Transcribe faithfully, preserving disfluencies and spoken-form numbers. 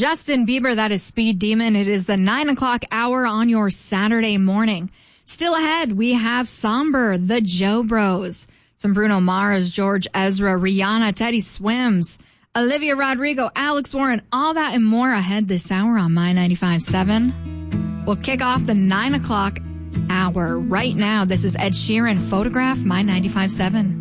Justin Bieber, that is Speed Demon. It is the nine o'clock hour on your Saturday morning. Still ahead, we have Somber, the Joe Bros, some Bruno Mars, George Ezra, Rihanna, Teddy Swims, Olivia Rodrigo, Alex Warren, all that and more ahead this hour on My ninety-five point seven. We'll kick off the nine o'clock hour right now. This is Ed Sheeran, Photograph, My ninety-five point seven.